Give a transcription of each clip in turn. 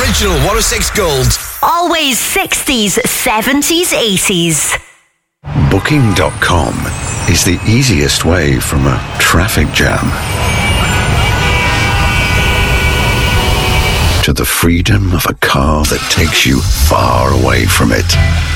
original 106 Gold. Always 60s, 70s, 80s. Booking.com is the easiest way from a traffic jam to the freedom of a car that takes you far away from it.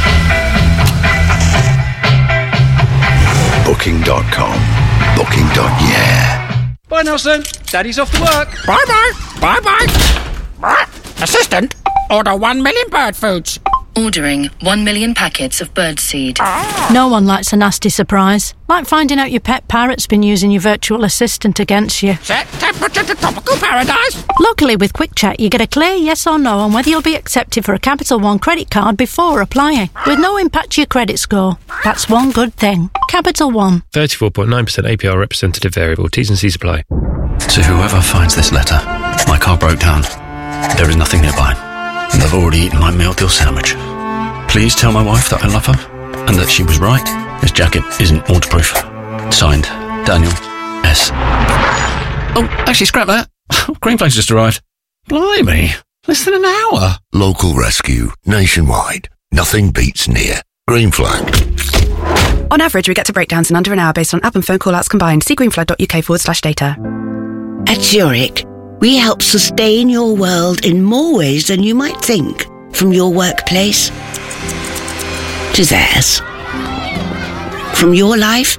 Booking.com. Booking.yeah. Bye, Nelson. Daddy's off to work. Bye-bye. Bye-bye. Assistant, order 1 million bird foods. Ordering 1 million packets of birdseed. No one likes a nasty surprise. Like finding out your pet parrot's been using your virtual assistant against you. Set temperature to tropical paradise. Luckily, with Quick Check, you get a clear yes or no on whether you'll be accepted for a Capital One credit card before applying, with no impact to your credit score. That's one good thing. Capital One. 34.9% APR representative variable. T's and C's apply. To whoever finds this letter, my car broke down. There is nothing nearby, and I've already eaten my meal deal sandwich. Please tell my wife that I love her, and that she was right. This jacket isn't waterproof. Signed, Daniel S. Oh, actually, scrap that. Greenflags just arrived. Blimey, less than an hour. Local rescue, nationwide. Nothing beats near. Green Flag. On average, we get to breakdowns in under an hour based on app and phone call-outs combined. See greenflag.uk/data. At Zurich, we help sustain your world in more ways than you might think. From your workplace to theirs. From your life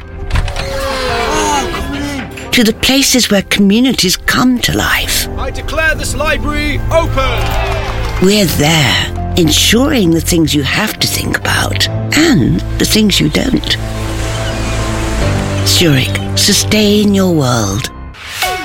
to the places where communities come to life. I declare this library open. We're there, ensuring the things you have to think about and the things you don't. Zurich, sustain your world.